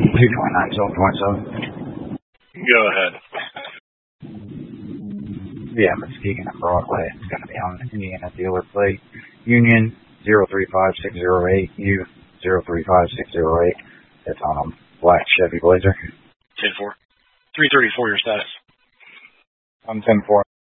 229, 1227. Go ahead. Yeah, Muskegon and Broadway. It's going to be on Indiana dealer plate. Union 035608, U 035608. It's on a black Chevy Blazer. 10-4. 334, your status. I'm 10-4.